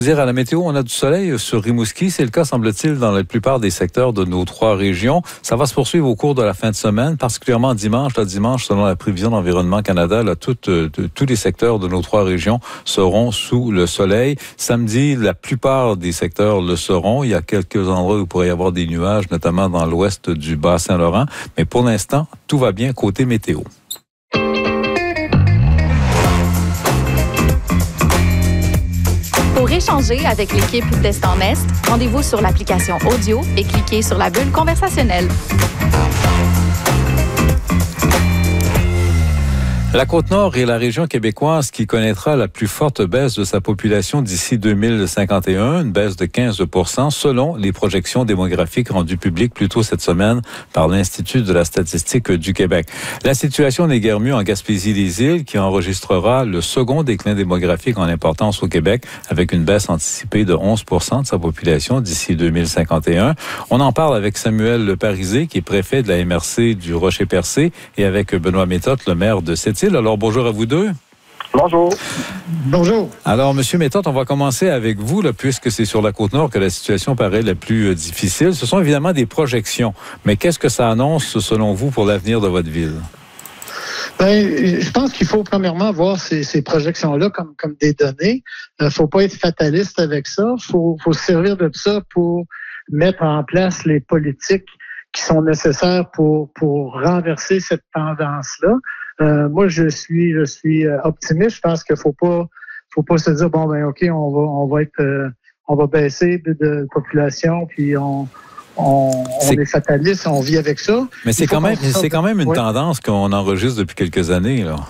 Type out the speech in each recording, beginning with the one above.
Dire à la météo, on a du soleil sur Rimouski. C'est le cas, semble-t-il, dans la plupart des secteurs de nos trois régions. Ça va se poursuivre au cours de la fin de semaine, particulièrement dimanche. Dimanche, selon la prévision d'Environnement Canada, tous les secteurs de nos trois régions seront sous le soleil. Samedi, la plupart des secteurs le seront. Il y a quelques endroits où il pourrait y avoir des nuages, notamment dans l'ouest du Bas-Saint-Laurent. Mais pour l'instant, tout va bien côté météo. Pour échanger avec l'équipe d'Est en Est, rendez-vous sur l'application audio et cliquez sur la bulle conversationnelle. La Côte-Nord est la région québécoise qui connaîtra la plus forte baisse de sa population d'ici 2051, une baisse de 15 % selon les projections démographiques rendues publiques plus tôt cette semaine par l'Institut de la statistique du Québec. La situation n'est guère mieux en Gaspésie-les-Îles qui enregistrera le second déclin démographique en importance au Québec avec une baisse anticipée de 11 % de sa population d'ici 2051. On en parle avec Samuel Leparisé qui est préfet de la MRC du Rocher-Percé et avec Benoît Méthode, le maire de Sept-Îles. Alors, bonjour à vous deux. Bonjour. Bonjour. Alors, Monsieur Méthode, on va commencer avec vous, là, puisque c'est sur la Côte-Nord que la situation paraît la plus difficile. Ce sont évidemment des projections, mais qu'est-ce que ça annonce, selon vous, pour l'avenir de votre ville? Je pense qu'il faut premièrement voir ces projections-là comme des données. Faut pas être fataliste avec ça. Faut se servir de ça pour mettre en place les politiques qui sont nécessaires pour renverser cette tendance-là. Moi, je suis optimiste. Je pense qu'il faut pas se dire OK, on va baisser de population, puis on est fataliste, on vit avec ça. Mais c'est quand même une tendance qu'on enregistre depuis quelques années, là.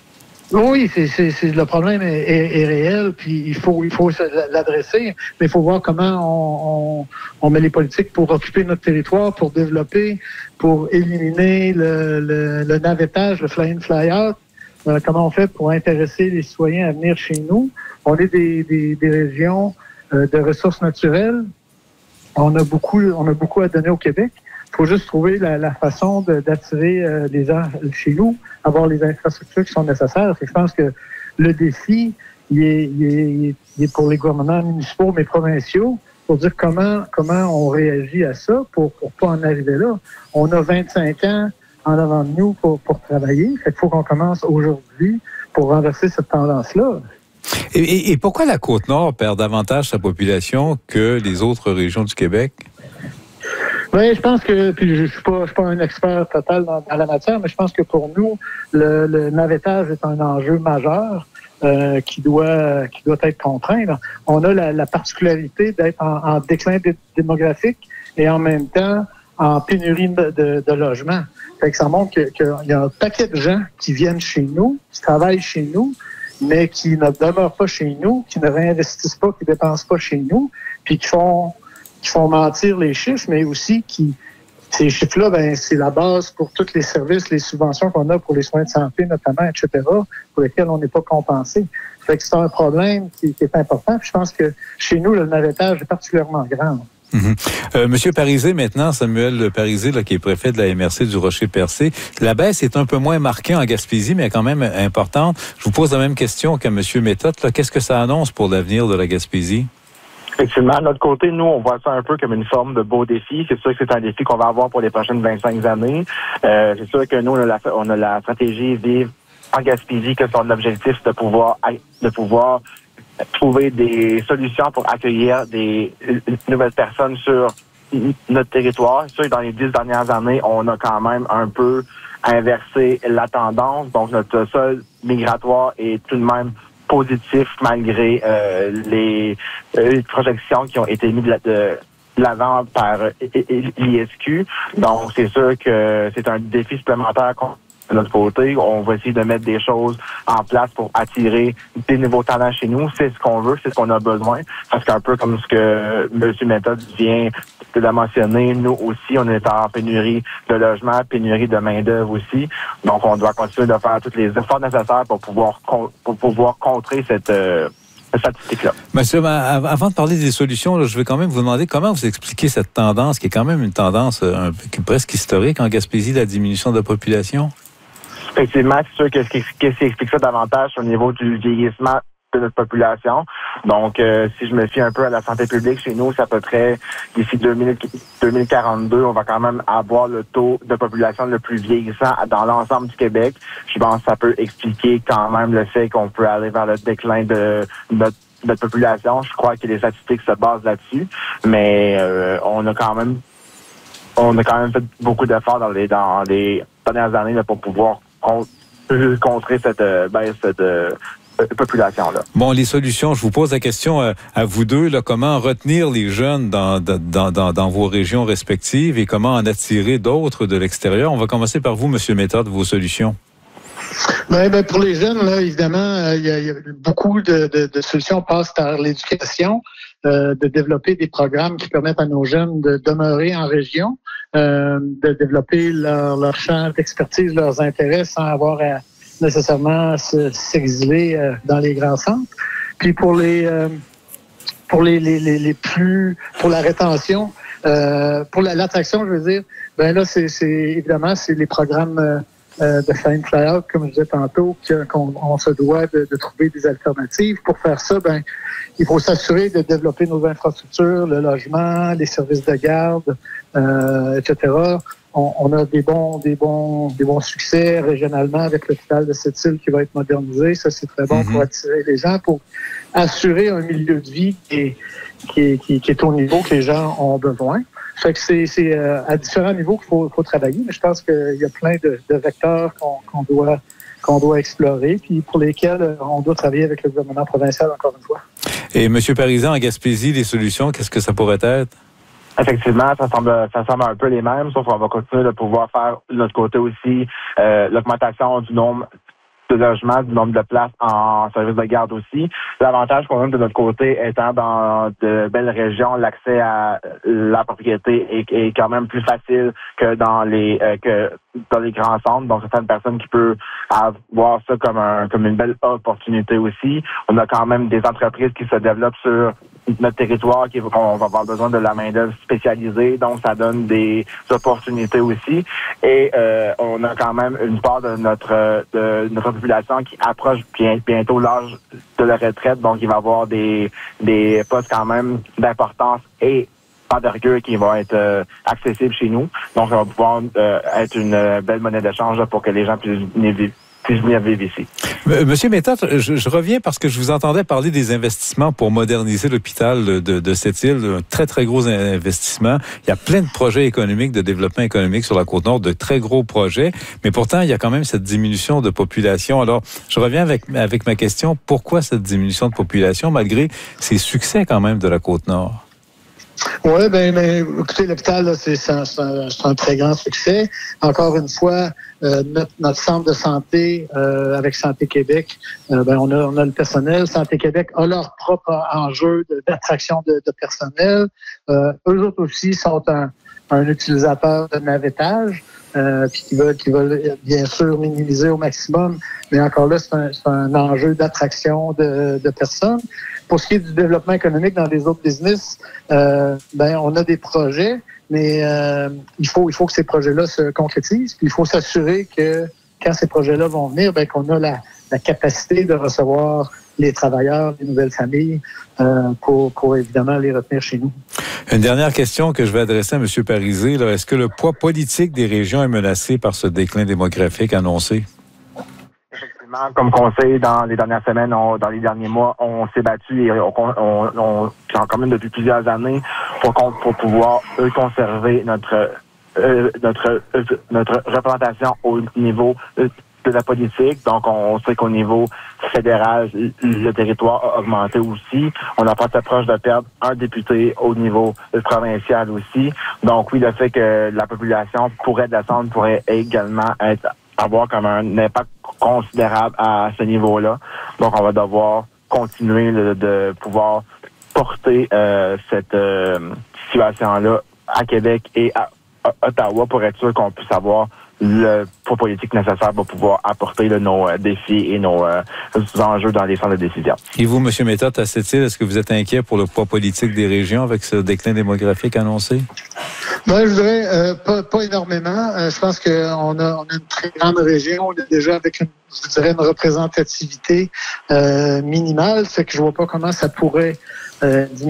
Oui, c'est le problème est réel, puis il faut l'adresser, mais il faut voir comment on met les politiques pour occuper notre territoire, pour développer, pour éliminer le navettage, le fly-in, fly-out. Comment on fait pour intéresser les citoyens à venir chez nous. On est des régions de ressources naturelles. On a beaucoup à donner au Québec. Il faut juste trouver la façon d'attirer les gens chez nous, avoir les infrastructures qui sont nécessaires. Je pense que le défi, il est pour les gouvernements municipaux, mais provinciaux, pour dire comment on réagit à ça pour pas en arriver là. On a 25 ans en avant de nous pour travailler. Fait qu'il faut qu'on commence aujourd'hui pour renverser cette tendance-là. Et pourquoi la Côte-Nord perd davantage sa population que les autres régions du Québec? Oui, je pense que, puis je suis pas un expert total dans la matière, mais je pense que pour nous, le navettage est un enjeu majeur qui doit être contraint. Là. On a la particularité d'être en déclin démographique et en même temps en pénurie de logements. Fait que ça montre qu'il y a un paquet de gens qui viennent chez nous, qui travaillent chez nous, mais qui ne demeurent pas chez nous, qui ne réinvestissent pas, qui ne dépensent pas chez nous, puis qui font mentir les chiffres, mais aussi ces chiffres-là, c'est la base pour tous les services, les subventions qu'on a pour les soins de santé, notamment, etc., pour lesquels on n'est pas compensé. Fait que c'est un problème qui est important. Puis je pense que chez nous, le navettage est particulièrement grand. Monsieur Parisé, maintenant, Samuel Parisé, là, qui est préfet de la MRC du Rocher-Percé, la baisse est un peu moins marquée en Gaspésie, mais quand même importante. Je vous pose la même question qu'à Monsieur Méthode. Qu'est-ce que ça annonce pour l'avenir de la Gaspésie? Effectivement, de notre côté, nous, on voit ça un peu comme une forme de beau défi. C'est sûr que c'est un défi qu'on va avoir pour les prochaines 25 années. C'est sûr que nous, on a la stratégie Vivre en Gaspésie, que son objectif de pouvoir trouver des solutions pour accueillir des nouvelles personnes sur notre territoire. C'est sûr que dans les 10 dernières années, on a quand même un peu inversé la tendance. Donc, notre sol migratoire est tout de même positif malgré les projections qui ont été mises de l'avant par l'ISQ. Donc, c'est sûr que c'est un défi supplémentaire de notre côté. On va essayer de mettre des choses en place pour attirer des nouveaux talents chez nous. C'est ce qu'on veut, c'est ce qu'on a besoin. Parce qu'un peu comme ce que M. Méthode vient de mentionner, nous aussi, on est en pénurie de logement, pénurie de main-d'œuvre aussi. Donc, on doit continuer de faire tous les efforts nécessaires pour pouvoir contrer cette statistique-là. Monsieur, avant de parler des solutions, là, je vais quand même vous demander comment vous expliquez cette tendance, qui est quand même une tendance presque historique en Gaspésie, la diminution de la population? Effectivement, c'est sûr que ce qui explique ça davantage, c'est au niveau du vieillissement de notre population. Donc, si je me fie un peu à la santé publique chez nous, c'est à peu près d'ici 2042, on va quand même avoir le taux de population le plus vieillissant dans l'ensemble du Québec. Je pense que ça peut expliquer quand même le fait qu'on peut aller vers le déclin de notre population. Je crois que les statistiques se basent là-dessus, mais on a quand même fait beaucoup d'efforts dans les dernières années là, pour pouvoir contrer cette baisse de population-là. Bon, les solutions, je vous pose la question à vous deux, là, comment retenir les jeunes dans vos régions respectives et comment en attirer d'autres de l'extérieur? On va commencer par vous, M. Méthode, vos solutions. Ben, pour les jeunes, là, évidemment, il y a beaucoup de solutions passent par l'éducation, de développer des programmes qui permettent à nos jeunes de demeurer en région, de développer leur champ d'expertise, leurs intérêts sans avoir à nécessairement s'exiler dans les grands centres. Puis pour la rétention, pour l'attraction, je veux dire, ben là, c'est évidemment, c'est les programmes de Fly-in Fly-out, comme je disais tantôt, qu'on se doit de trouver des alternatives. Pour faire ça, ben, il faut s'assurer de développer nos infrastructures, le logement, les services de garde, etc. On a des bons succès régionalement avec l'hôpital de Sept-Îles qui va être modernisé. Ça, c'est très bon pour attirer les gens, pour assurer un milieu de vie qui est au niveau que les gens ont besoin. Fait que c'est à différents niveaux qu'il faut travailler, mais je pense qu'il y a plein de vecteurs qu'on doit explorer, puis pour lesquels on doit travailler avec le gouvernement provincial, encore une fois. Et M. Parizean, en Gaspésie, les solutions, qu'est-ce que ça pourrait être? Effectivement, ça semble un peu les mêmes, sauf qu'on va continuer de pouvoir faire de notre côté aussi l'augmentation du nombre de logements, du nombre de places en service de garde aussi. L'avantage qu'on a de notre côté étant dans de belles régions, l'accès à la propriété est quand même plus facile que dans les grands centres. Donc, certaines personnes qui peuvent avoir ça comme une belle opportunité aussi. On a quand même des entreprises qui se développent sur notre territoire, on va avoir besoin de la main-d'œuvre spécialisée, donc ça donne des opportunités aussi. Et on a quand même une part de notre population qui approche bientôt l'âge de la retraite, donc il va y avoir des postes quand même d'importance et d'envergure qui vont être accessibles chez nous. Donc ça va pouvoir être une belle monnaie d'échange pour que les gens puissent venir vivre ici. Monsieur Méthode, je reviens parce que je vous entendais parler des investissements pour moderniser l'hôpital de Sept-Îles, un très, très gros investissement. Il y a plein de projets économiques, de développement économique sur la Côte-Nord, de très gros projets, mais pourtant, il y a quand même cette diminution de population. Alors, je reviens avec ma question. Pourquoi cette diminution de population, malgré ces succès quand même de la Côte-Nord? Oui, ben, écoutez, l'hôpital, là, c'est un très grand succès. Encore une fois, notre centre de santé avec Santé Québec, on a le personnel. Santé Québec a leur propre enjeu d'attraction de personnel. Eux autres aussi sont un utilisateur de navettage, puis qui veulent bien sûr minimiser au maximum, mais encore là, c'est un enjeu d'attraction de personnes. Pour ce qui est du développement économique dans les autres business, on a des projets, mais il faut que ces projets-là se concrétisent. Puis il faut s'assurer que quand ces projets-là vont venir, qu'on a la capacité de recevoir les travailleurs, les nouvelles familles, pour évidemment les retenir chez nous. Une dernière question que je vais adresser à M. Parisé. Là. Est-ce que le poids politique des régions est menacé par ce déclin démographique annoncé? Comme conseil, dans les dernières semaines, dans les derniers mois, on s'est battu et on quand même depuis plusieurs années pour pouvoir conserver notre représentation au niveau de la politique. Donc, on sait qu'au niveau fédéral, le territoire a augmenté aussi. On n'a pas été proche de perdre un député au niveau provincial aussi. Donc, oui, le fait que la population pourrait descendre pourrait également avoir comme un impact considérable à ce niveau-là. Donc, on va devoir continuer de pouvoir porter cette situation-là à Québec et à Ottawa pour être sûr qu'on puisse avoir le poids politique nécessaire pour pouvoir apporter nos défis et nos enjeux dans les centres de décision. Et vous, M. Méthode, à Sept-Îles, est-ce que vous êtes inquiet pour le poids politique des régions avec ce déclin démographique annoncé? Moi, je dirais pas énormément. Je pense qu'on a une très grande région. On est déjà avec une représentativité minimale. Fait que je vois pas comment ça pourrait diminuer.